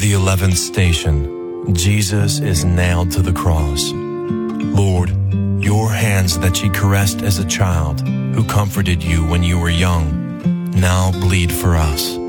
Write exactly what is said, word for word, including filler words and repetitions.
The eleventh station. Jesus is nailed to the cross. Lord, your hands that she caressed as a child, who comforted you when you were young, now bleed for us.